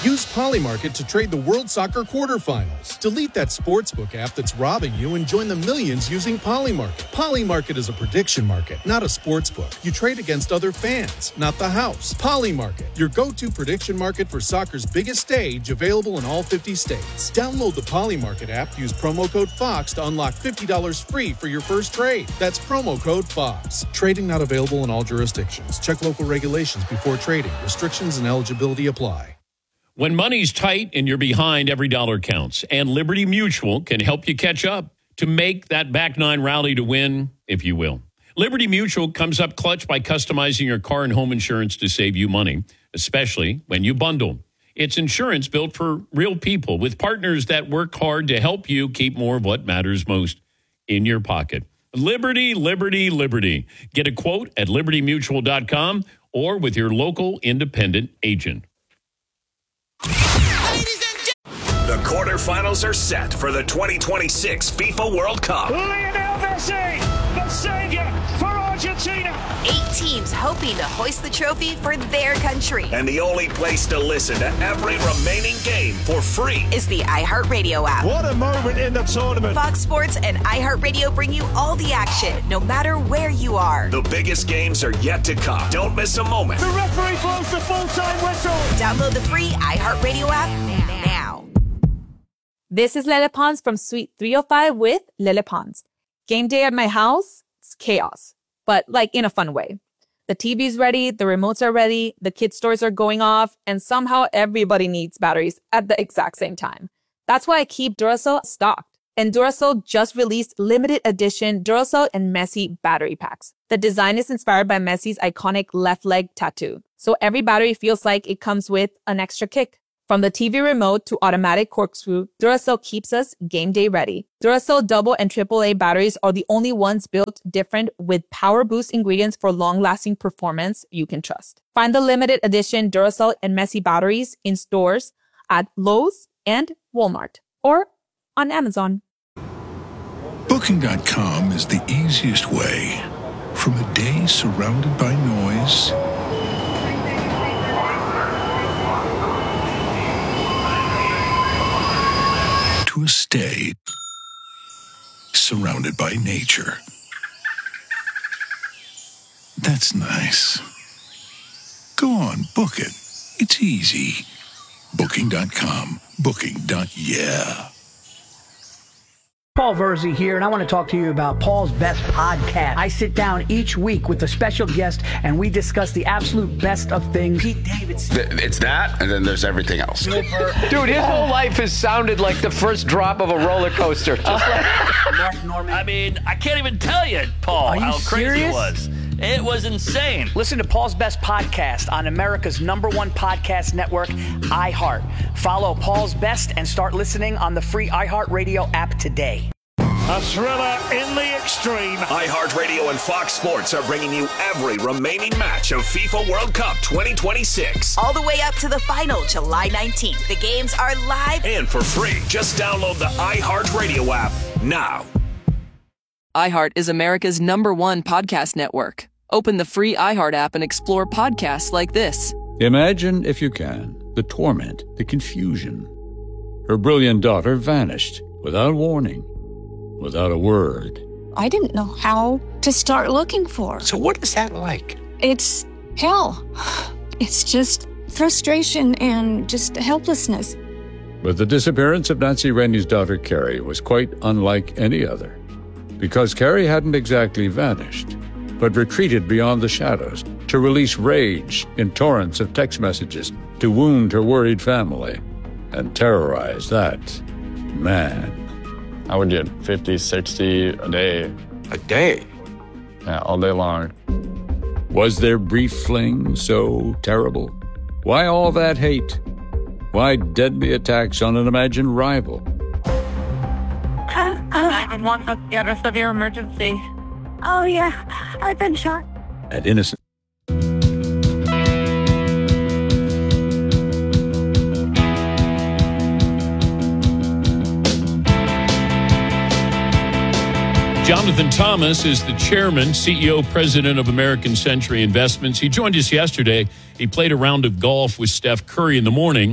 Use Polymarket to trade the World Soccer quarterfinals. Delete that sportsbook app that's robbing you and join the millions using Polymarket. Polymarket is a prediction market, not a sportsbook. You trade against other fans, not the house. Polymarket, your go-to prediction market for soccer's biggest stage, available in all 50 states. Download the Polymarket app, use promo code FOX to unlock $50 free for your first trade. That's promo code FOX. Trading not available in all jurisdictions. Check local regulations before trading. Restrictions and eligibility apply. When money's tight and you're behind, every dollar counts. And Liberty Mutual can help you catch up to make that back nine rally to win, if you will. Liberty Mutual comes up clutch by customizing your car and home insurance to save you money, especially when you bundle. It's insurance built for real people with partners that work hard to help you keep more of what matters most in your pocket. Liberty, Liberty, Liberty. Get a quote at libertymutual.com or with your local independent agent. The quarterfinals are set for the 2026 FIFA World Cup. Lionel Messi, the savior for Argentina. 8 teams hoping to hoist the trophy for their country. And the only place to listen to every remaining game for free is the iHeartRadio app. What a moment in the tournament. Fox Sports and iHeartRadio bring you all the action, no matter where you are. The biggest games are yet to come. Don't miss a moment. The referee blows the full-time whistle. Download the free iHeartRadio app now. This is Lele Pons from Suite 305 with Lele Pons. Game day at my house, it's chaos, but like in a fun way. The TV's ready, the remotes are ready, the kids' toys are going off, and somehow everybody needs batteries at the exact same time. That's why I keep Duracell stocked. And Duracell just released limited edition Duracell and Messi battery packs. The design is inspired by Messi's iconic left leg tattoo, so every battery feels like it comes with an extra kick. From the TV remote to automatic corkscrew, Duracell keeps us game day ready. Duracell double and AAA batteries are the only ones built different with power boost ingredients for long-lasting performance you can trust. Find the limited edition Duracell and Messi batteries in stores at Lowe's and Walmart or on Amazon. Booking.com is the easiest way. From a day surrounded by noise to a stay surrounded by nature. That's nice. Go on, book it. It's easy. Booking.com. Booking.yeah. Paul Verzi here, and I want to talk to you about Paul's Best Podcast. I sit down each week with a special guest, and we discuss the absolute best of things. Pete Davidson. It's that, and then there's everything else. Dude, his whole life has sounded like the first drop of a roller coaster. Just like Mark Norman. I mean, I can't even tell you, Paul, how crazy it was. It was insane. Listen to Paul's Best Podcast on America's #1 podcast network, iHeart. Follow Paul's Best and start listening on the free iHeartRadio app today. A thriller in the extreme. iHeartRadio and Fox Sports are bringing you every remaining match of FIFA World Cup 2026. All the way up to the final, July 19th. The games are live and for free. Just download the iHeartRadio app now. iHeart is America's #1 podcast network. Open the free iHeart app and explore podcasts like this. Imagine, if you can, the torment, the confusion. Her brilliant daughter vanished without warning, without a word. I didn't know how to start looking for her. So what is that like? It's hell. It's just frustration and just helplessness. But the disappearance of Nancy Rainey's daughter, Carrie, was quite unlike any other. Because Carrie hadn't exactly vanished, but retreated beyond the shadows to release rage in torrents of text messages to wound her worried family and terrorize that man. I would get 50, 60 a day. A day? Yeah, all day long. Was their brief fling so terrible? Why all that hate? Why deadly attacks on an imagined rival? 911, what's the address of your emergency? Oh, yeah, I've been shot. At innocent. Jonathan Thomas is the chairman, CEO, president of American Century Investments. He joined us yesterday. He played a round of golf with Steph Curry in the morning.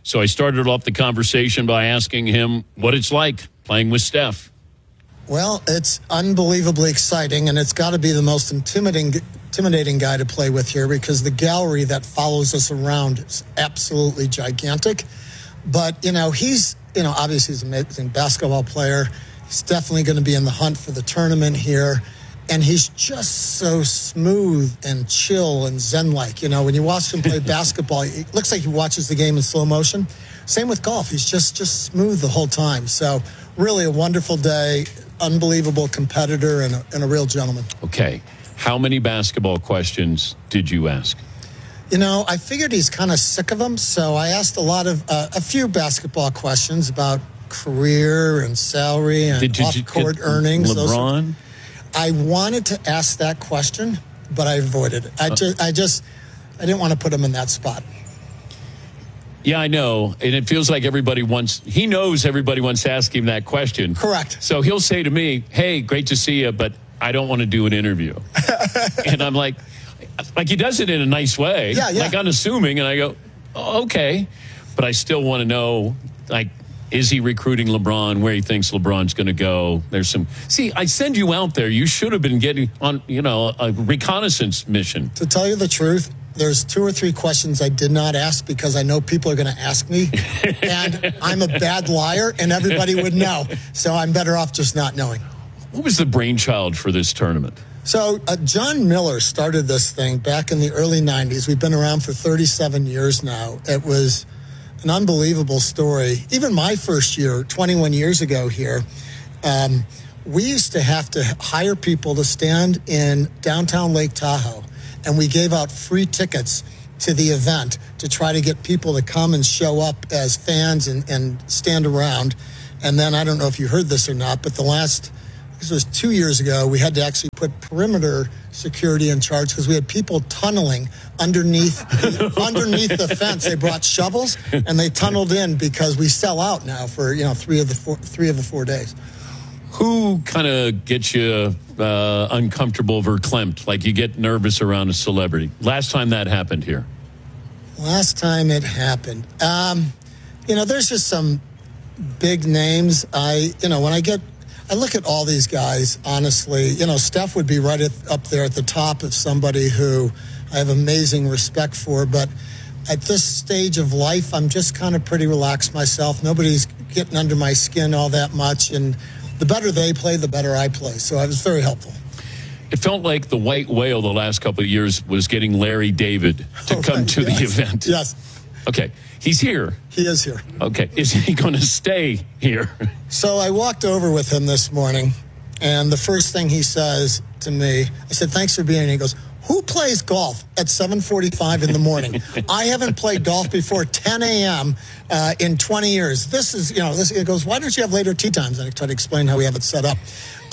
So I started off the conversation by asking him what it's like playing with Steph. Well, it's unbelievably exciting, and it's got to be the most intimidating guy to play with here because the gallery that follows us around is absolutely gigantic. But, he's obviously he's an amazing basketball player. He's definitely going to be in the hunt for the tournament here. And he's just so smooth and chill and zen-like. When you watch him play basketball, it looks like he watches the game in slow motion. Same with golf. He's just smooth the whole time. So really a wonderful day, unbelievable competitor, and a real gentleman. Okay. How many basketball questions did you ask? I figured he's kind of sick of them, so I asked a few basketball questions about career and salary and off-court earnings. LeBron? I wanted to ask that question, but I avoided it. I didn't want to put him in that spot. Yeah, I know. And it feels like he knows everybody wants to ask him that question. Correct. So he'll say to me, hey, great to see you, but I don't want to do an interview. And I'm like he does it in a nice way. Yeah. Like unassuming. And I go, oh, okay. But I still want to know, is he recruiting LeBron, where he thinks LeBron's going to go? I send you out there. You should have been getting on, a reconnaissance mission. To tell you the truth, there's 2 or 3 questions I did not ask because I know people are going to ask me. And I'm a bad liar and everybody would know. So I'm better off just not knowing. What was the brainchild for this tournament? So John Miller started this thing back in the early 90s. We've been around for 37 years now. It was an unbelievable story. Even my first year, 21 years ago here, we used to have to hire people to stand in downtown Lake Tahoe, and we gave out free tickets to the event to try to get people to come and show up as fans and stand around. And then, I don't know if you heard this or not, but this was 2 years ago, we had to actually put perimeter security in charge because we had people tunneling underneath the fence. They brought shovels and they tunneled in because we sell out now for 3 of the 4 days. Who kind of gets you uncomfortable, verklempt, like you get nervous around a celebrity? Last time that happened here. Last time it happened, there's just some big names. I look at all these guys, honestly. Steph would be right up there at the top of somebody who I have amazing respect for. But at this stage of life, I'm just kind of pretty relaxed myself. Nobody's getting under my skin all that much. And the better they play, the better I play. So it was very helpful. It felt like the white whale the last couple of years was getting Larry David to come to the event. Yes. Okay. He's here. He is here. Okay. Is he going to stay here? So I walked over with him this morning, and the first thing he says to me, I said, thanks for being here. He goes, who plays golf at 7:45 in the morning? I haven't played golf before 10 a.m. In 20 years. This is, it goes, why don't you have later tee times? And I try to explain how we have it set up.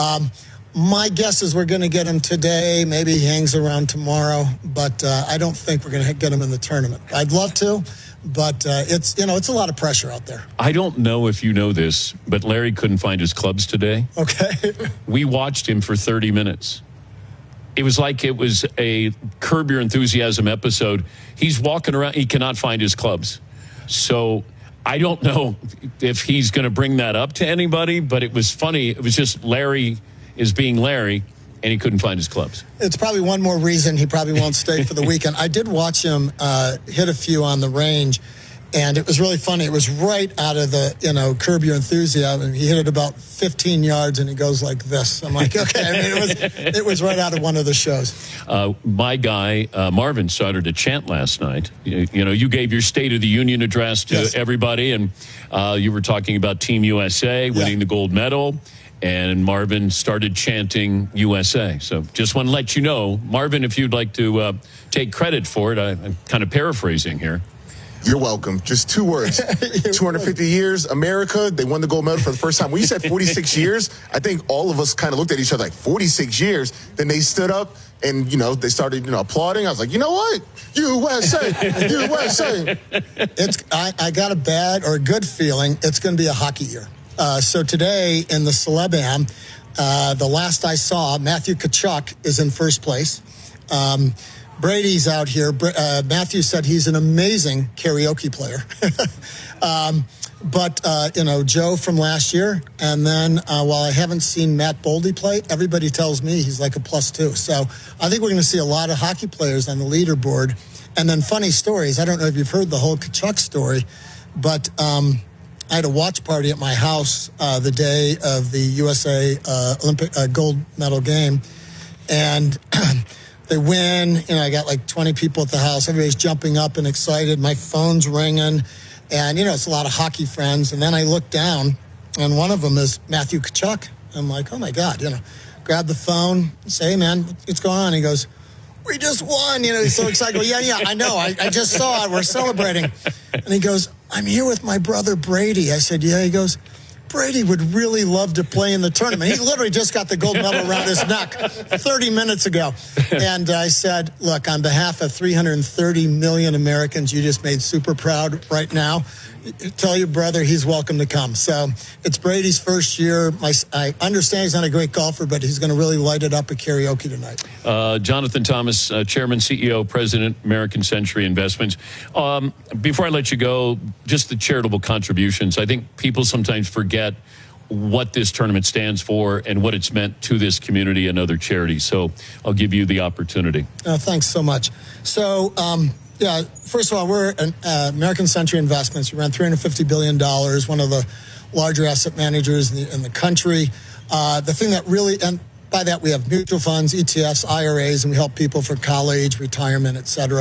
My guess is we're going to get him today. Maybe he hangs around tomorrow, but I don't think we're going to get him in the tournament. I'd love to. But it's a lot of pressure out there. I don't know if you know this, but Larry couldn't find his clubs today. Okay. We watched him for 30 minutes. It was like it was a Curb Your Enthusiasm episode. He's walking around. He cannot find his clubs. So I don't know if he's going to bring that up to anybody, but it was funny. It was just Larry is being Larry, and he couldn't find his clubs. It's probably one more reason he probably won't stay for the weekend. I did watch him hit a few on the range, and it was really funny. It was right out of the, Curb Your Enthusiasm. He hit it about 15 yards, and he goes like this. I'm like, okay. I mean, it was right out of one of the shows. My guy, Marvin, started to chant last night. You gave your State of the Union address to everybody, and you were talking about Team USA winning the gold medal. And Marvin started chanting USA. So just want to let you know, Marvin, if you'd like to take credit for it, I'm kind of paraphrasing here. You're welcome. Just 2 words. 250 years, America, they won the gold medal for the first time. When you said 46 years, I think all of us kind of looked at each other like, 46 years? Then they stood up and, they started, applauding. I was like, you know what? USA, USA. I got a bad or a good feeling it's going to be a hockey year. So today in the Celeb-Am, the last I saw, Matthew Tkachuk is in first place. Brady's out here. Matthew said he's an amazing karaoke player. But Joe from last year. And then while I haven't seen Matt Boldy play, everybody tells me he's like a +2. So I think we're going to see a lot of hockey players on the leaderboard. And then funny stories. I don't know if you've heard the whole Tkachuk story, but I had a watch party at my house the day of the USA Olympic gold medal game. And they win. I got like 20 people at the house. Everybody's jumping up and excited. My phone's ringing. And, it's a lot of hockey friends. And then I look down, and one of them is Matthew Tkachuk. I'm like, oh, my God, grab the phone, say, hey, man, what's going on? He goes, we just won. He's so excited. I go, yeah, I know. I just saw it. We're celebrating. And he goes, I'm here with my brother Brady. I said, yeah. He goes, Brady would really love to play in the tournament. He literally just got the gold medal around his neck 30 minutes ago. And I said, look, on behalf of 330 million Americans you just made super proud right now, tell your brother he's welcome to come. So it's Brady's first year. I understand he's not a great golfer, but he's going to really light it up at karaoke tonight. Jonathan Thomas, Chairman, CEO, President, American Century Investments. Before I let you go, just the charitable contributions. I think people sometimes forget what this tournament stands for and what it's meant to this community and other charities. So I'll give you the opportunity. Thanks so much. So, first of all, we're an American Century Investments. We run $350 billion, one of the larger asset managers in the country. The thing that really, and by that we have mutual funds, ETFs, IRAs, and we help people for college, retirement, et cetera.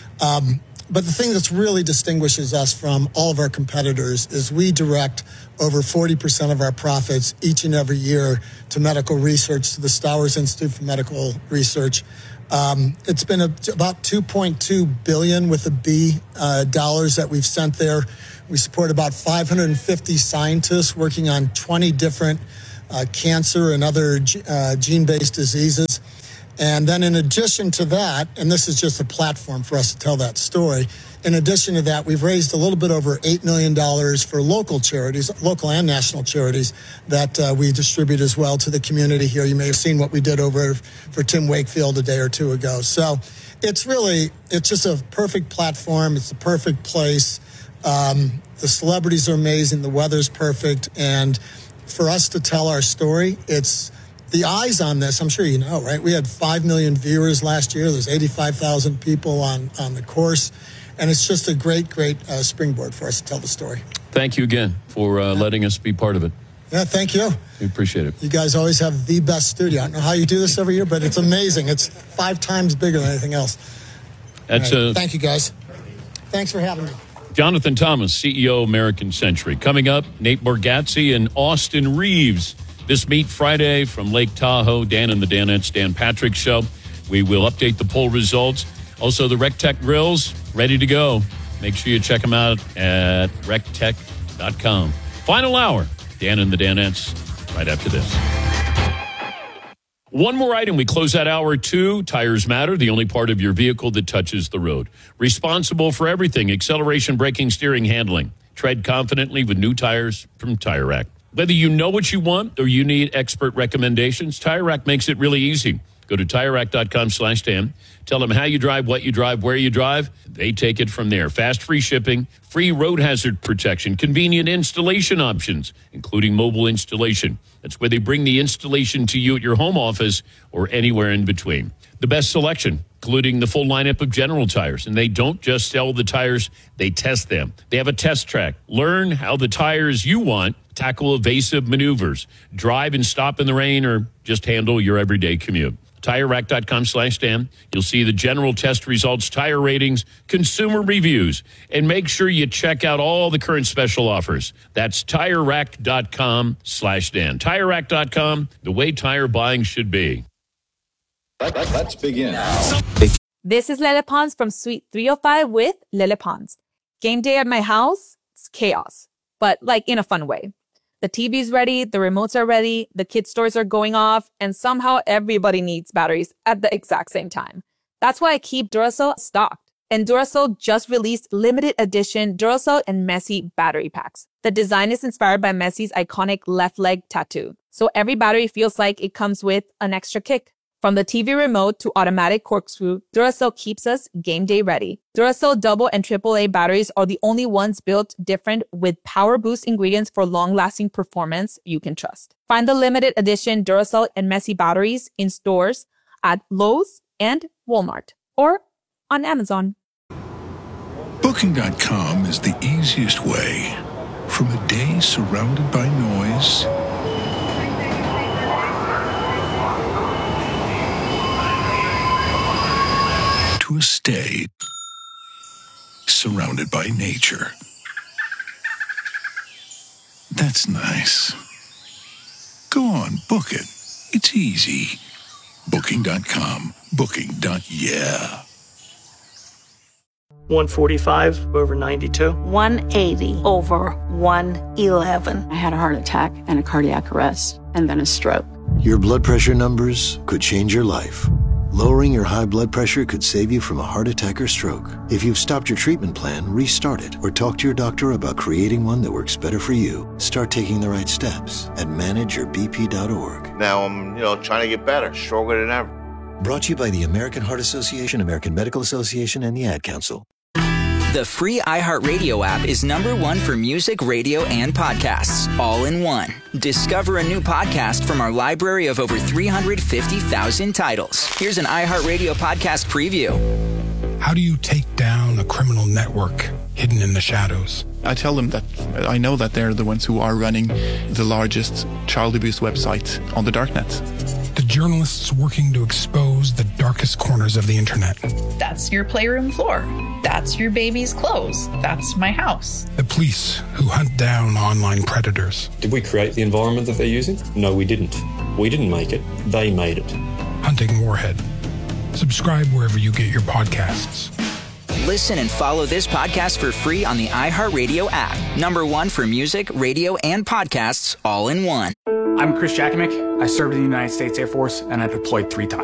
But the thing that's really distinguishes us from all of our competitors is we direct over 40% of our profits each and every year to medical research, to the Stowers Institute for Medical Research. It's been about $2.2 billion with a B dollars that we've sent there. We support about 550 scientists working on 20 different cancer and other gene-based diseases. And then in addition to that, and this is just a platform for us to tell that story, in addition to that, we've raised a little bit over $8 million for local charities, local and national charities, that we distribute as well to the community here. You may have seen what we did over for Tim Wakefield a day or two ago. So it's just a perfect platform. It's the perfect place. The celebrities are amazing. The weather's perfect. And for us to tell our story, it's the eyes on this, I'm sure you know, right? We had 5 million viewers last year. There's 85,000 people on the course. And it's just a great springboard for us to tell the story. Thank you again for letting us be part of it. Yeah, thank you. We appreciate it. You guys always have the best studio. I don't know how you do this every year, but it's amazing. It's 5 times bigger than anything else. That's thank you, guys. Thanks for having me. Jonathan Thomas, CEO, American Century. Coming up, Nate Bargatze and Austin Reeves. This Meet Friday from Lake Tahoe. Dan and the Danettes, Dan Patrick Show. We will update the poll results. Also, the RecTech Grills, ready to go. Make sure you check them out at rectech.com. Final hour, Dan and the Danettes, right after this. One more item. We close out hour 2. Tires matter, the only part of your vehicle that touches the road. Responsible for everything, acceleration, braking, steering, handling. Tread confidently with new tires from Tire Rack. Whether you know what you want or you need expert recommendations, Tire Rack makes it really easy. Go to TireRack.com/Dan. Tell them how you drive, what you drive, where you drive. They take it from there. Fast, free shipping, free road hazard protection, convenient installation options, including mobile installation. That's where they bring the installation to you at your home office or anywhere in between. The best selection, including the full lineup of General tires. And they don't just sell the tires, they test them. They have a test track. Learn how the tires you want tackle evasive maneuvers, drive and stop in the rain, or just handle your everyday commute. TireRack.com/Dan. You'll see the General test results, tire ratings, consumer reviews, and make sure you check out all the current special offers. That's TireRack.com/Dan. TireRack.com, the way tire buying should be. Let's begin. This is Lele Pons from Suite 305 with Lele Pons. Game day at my house, it's chaos, but like in a fun way. The TV's ready, the remotes are ready, the kids' toys are going off, and somehow everybody needs batteries at the exact same time. That's why I keep Duracell stocked. And Duracell just released limited edition Duracell and Messi battery packs. The design is inspired by Messi's iconic left leg tattoo. So every battery feels like it comes with an extra kick. From the TV remote to automatic corkscrew, Duracell keeps us game day ready. Duracell double and AAA batteries are the only ones built different with power boost ingredients for long-lasting performance you can trust. Find the limited edition Duracell and Messi batteries in stores at Lowe's and Walmart or on Amazon. Booking.com is the easiest way. From a day surrounded by noise to a stay surrounded by nature. That's nice. Go on, book it. It's easy. Booking.com. Booking.yeah. 145 over 92. 180 over 111. I had a heart attack and a cardiac arrest, and then a stroke. Your blood pressure numbers could change your life. Lowering your high blood pressure could save you from a heart attack or stroke. If you've stopped your treatment plan, restart it or talk to your doctor about creating one that works better for you. Start taking the right steps at manageyourbp.org. Now I'm, trying to get better, stronger than ever. Brought to you by the American Heart Association, American Medical Association, and the Ad Council. The free iHeartRadio app is #1 for music, radio, and podcasts, all in one. Discover a new podcast from our library of over 350,000 titles. Here's an iHeartRadio podcast preview. How do you take down a criminal network hidden in the shadows? I tell them that I know that they're the ones who are running the largest child abuse website on the darknet. The journalists working to expose the darkest corners of the internet. That's your playroom floor. That's your baby's clothes. That's my house. The police who hunt down online predators. Did we create the environment that they're using? No, we didn't. We didn't make it. They made it. Hunting Warhead. Subscribe wherever you get your podcasts. Listen and follow this podcast for free on the iHeartRadio app. #1 for music, radio, and podcasts, all in one. I'm Chris Jackimick. I served in the United States Air Force, and I deployed 3 times.